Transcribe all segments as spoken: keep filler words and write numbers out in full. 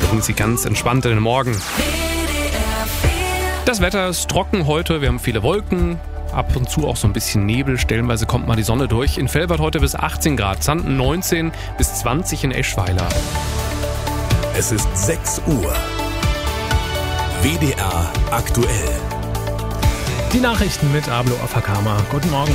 kriegen Sie ganz entspannt in den Morgen. Das Wetter ist trocken heute, wir haben viele Wolken, ab und zu auch so ein bisschen Nebel, stellenweise kommt mal die Sonne durch. In Velbert heute bis achtzehn Grad, Xanten neunzehn bis zwanzig in Eschweiler. Es ist sechs Uhr. W D R aktuell. Die Nachrichten mit Ablo Afakama. Guten Morgen.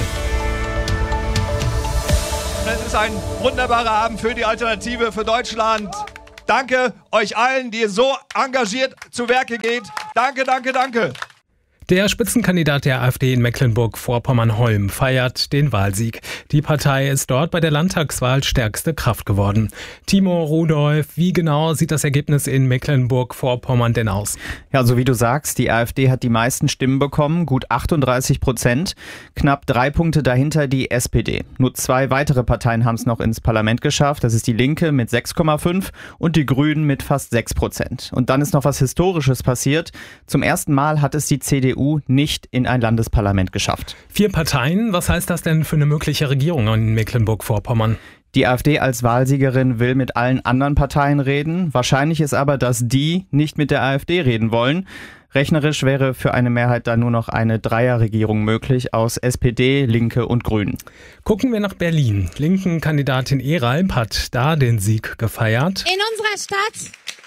Es ist ein wunderbarer Abend für die Alternative für Deutschland. Danke euch allen, die so engagiert zu Werke geht. Danke, danke, danke. Der Spitzenkandidat der AfD in Mecklenburg-Vorpommern-Holm feiert den Wahlsieg. Die Partei ist dort bei der Landtagswahl stärkste Kraft geworden. Timo Rudolph, wie genau sieht das Ergebnis in Mecklenburg-Vorpommern denn aus? Ja, so wie du sagst, die AfD hat die meisten Stimmen bekommen, gut achtunddreißig Prozent. Knapp drei Punkte dahinter die S P D. Nur zwei weitere Parteien haben es noch ins Parlament geschafft. Das ist die Linke mit sechs Komma fünf und die Grünen mit fast sechs Prozent. Und dann ist noch was Historisches passiert. Zum ersten Mal hat es die C D U nicht in ein Landesparlament geschafft. Vier Parteien, was heißt das denn für eine mögliche Regierung in Mecklenburg-Vorpommern? Die AfD als Wahlsiegerin will mit allen anderen Parteien reden. Wahrscheinlich ist aber, dass die nicht mit der AfD reden wollen. Rechnerisch wäre für eine Mehrheit dann nur noch eine Dreierregierung möglich aus S P D, Linke und Grünen. Gucken wir nach Berlin. Linken-Kandidatin Eralp hat da den Sieg gefeiert. In unserer Stadt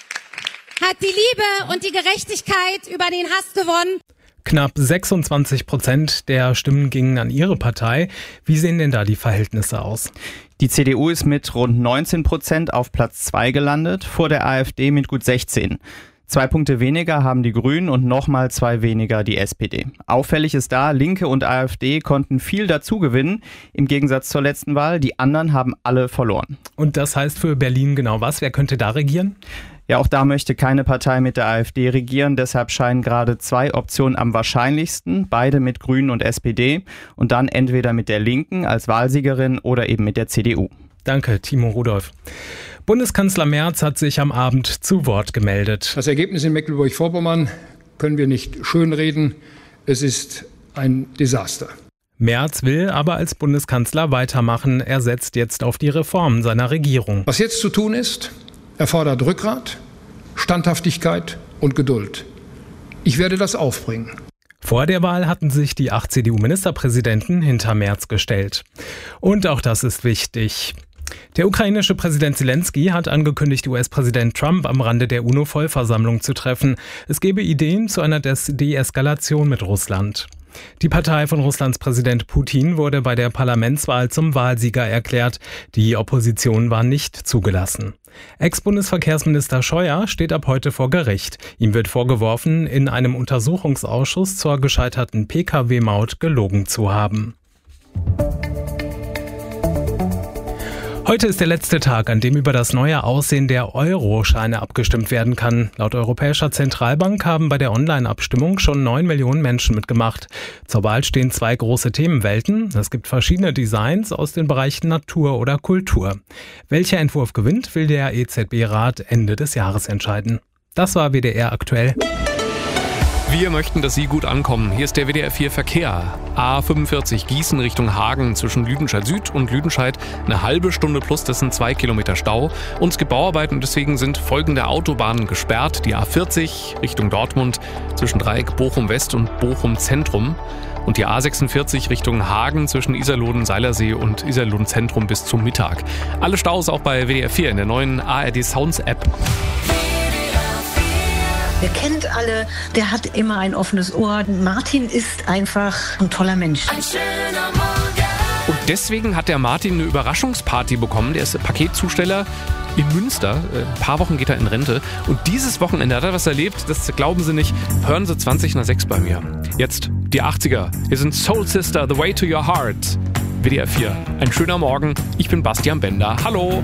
hat die Liebe und die Gerechtigkeit über den Hass gewonnen. Knapp sechsundzwanzig Prozent der Stimmen gingen an ihre Partei. Wie sehen denn da die Verhältnisse aus? Die C D U ist mit rund neunzehn Prozent auf Platz zwei gelandet, vor der AfD mit gut sechzehn. Zwei Punkte weniger haben die Grünen und nochmal zwei weniger die S P D. Auffällig ist da, Linke und AfD konnten viel dazu gewinnen, im Gegensatz zur letzten Wahl. Die anderen haben alle verloren. Und das heißt für Berlin genau was? Wer könnte da regieren? Ja, auch da möchte keine Partei mit der AfD regieren. Deshalb scheinen gerade zwei Optionen am wahrscheinlichsten. Beide mit Grünen und S P D. Und dann entweder mit der Linken als Wahlsiegerin oder eben mit der C D U. Danke, Timo Rudolph. Bundeskanzler Merz hat sich am Abend zu Wort gemeldet. Das Ergebnis in Mecklenburg-Vorpommern können wir nicht schönreden. Es ist ein Desaster. Merz will aber als Bundeskanzler weitermachen. Er setzt jetzt auf die Reformen seiner Regierung. Was jetzt zu tun ist, erfordert Rückgrat, Standhaftigkeit und Geduld. Ich werde das aufbringen. Vor der Wahl hatten sich die acht C D U-Ministerpräsidenten hinter Merz gestellt. Und auch das ist wichtig. Der ukrainische Präsident Zelensky hat angekündigt, U S-Präsident Trump am Rande der UNO-Vollversammlung zu treffen. Es gebe Ideen zu einer Deeskalation mit Russland. Die Partei von Russlands Präsident Putin wurde bei der Parlamentswahl zum Wahlsieger erklärt. Die Opposition war nicht zugelassen. Ex-Bundesverkehrsminister Scheuer steht ab heute vor Gericht. Ihm wird vorgeworfen, in einem Untersuchungsausschuss zur gescheiterten P K W-Maut gelogen zu haben. Heute ist der letzte Tag, an dem über das neue Aussehen der Euro-Scheine abgestimmt werden kann. Laut Europäischer Zentralbank haben bei der Online-Abstimmung schon neun Millionen Menschen mitgemacht. Zur Wahl stehen zwei große Themenwelten. Es gibt verschiedene Designs aus den Bereichen Natur oder Kultur. Welcher Entwurf gewinnt, will der E Z B-Rat Ende des Jahres entscheiden. Das war W D R aktuell. Wir möchten, dass Sie gut ankommen. Hier ist der W D R vier Verkehr. A fünfundvierzig Gießen Richtung Hagen zwischen Lüdenscheid Süd und Lüdenscheid eine halbe Stunde plus, das sind zwei Kilometer Stau. Und es gibt Bauarbeiten und deswegen sind folgende Autobahnen gesperrt. Die A vierzig Richtung Dortmund zwischen Dreieck Bochum West und Bochum Zentrum. Und die A sechsundvierzig Richtung Hagen zwischen Iserlohn, Seilersee und Iserlohn Zentrum bis zum Mittag. Alle Staus auch bei W D R vier in der neuen A R D Sounds App. Wer kennt alle, der hat immer ein offenes Ohr. Martin ist einfach ein toller Mensch. Ein schöner Morgen. Und deswegen hat der Martin eine Überraschungsparty bekommen. Der ist Paketzusteller in Münster. Ein paar Wochen geht er in Rente. Und dieses Wochenende hat er was erlebt, das glauben Sie nicht. Hören Sie zwanzig nach sechs bei mir. Jetzt die achtziger. Wir sind Soul Sister, The Way to Your Heart. W D R vier. Ein schöner Morgen. Ich bin Bastian Bender. Hallo.